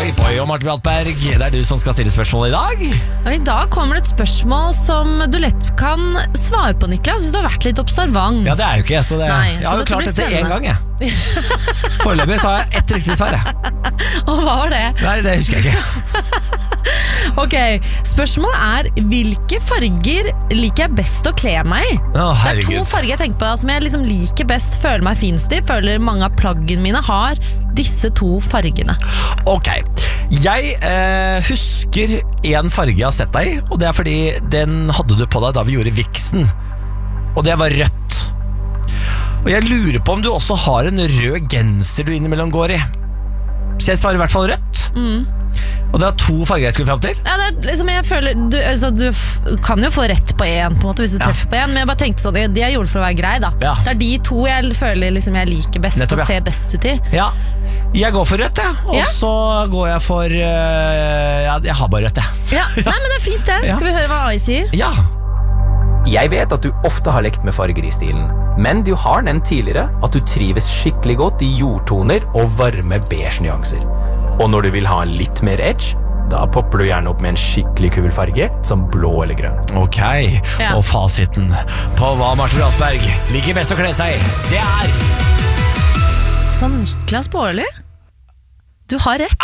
Boy og Martin Brattberg, det er du som skal stille spørsmål i dag. Og i dag kommer det et spørsmål som du lett kan svare på, Niklas, hvis du har vært litt observant. Ja, det er jo ikke så det, Nei, jeg så har jo dette klart blir dette en spennende. gang jeg. Foreløpig så har jeg ett riktig svar jeg. Og hva var det? Nei, det husker jeg ikke. Ok, spørsmålet er hvilke farger liker jeg best å kle meg i? Å, Det er herregud. 2 farger jeg tenker på som jeg liksom liker best, føler meg finst i. Føler mange av plaggene mine har disse 2 fargene. Ok, jeg husker en farge jeg har sett deg i, og det er fordi den hadde du på deg da vi gjorde viksen. Og det var rødt. Og jeg lurer på om du også har en rød genser du innimellom går i. Så jeg svarer i hvert fall rødt. Og det var 2 farger jeg skulle frem til. Ja, det er liksom, jeg føler du kan jo få rett på en, på en måte, hvis du treffer på en. Men jeg bare tenkte sånn, det jeg gjorde for å være grei da. Ja. Det er de 2 jeg føler liksom jeg liker best. Nettopp, og ja. ser best ut i. Ja, jeg går for rødt, jeg. Og Ja. så går jeg for ja, jeg har bare rødt, jeg. Ja, nei, men det er fint det. Ja. Skal vi høre hva AI sier? Ja. Jeg vet at du ofte har lekt med farger i stilen, men du har nevnt tidligere at du trives skikkelig godt i jordtoner og varme beige nyanser. Og når du vil ha litt mer edge, da popper du gjerne opp med en skikkelig kul farge, som blå eller grønn. Ok, Ja. og fasiten på hva Martin Brattberg liker best å kle seg i, det er... Sånn Niklas Baarli? Du har rett.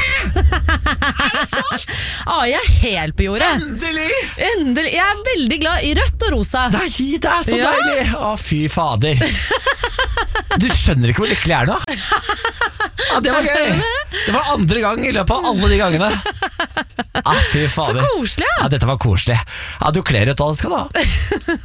AI er helt på jordet. Endelig! Endelig. Jeg er veldig glad i rødt og rosa. Nei, det er så Ja. deilig! Å, fy fader. Du skjønner ikke hvor lykkelig jeg er nå. Ja, det var gøy. Det var andre gang i løpet av alle de gangene. Fy Så fader. koselig, ja. Ja, dette var koselig. Ja, du kler ut hva det skal da.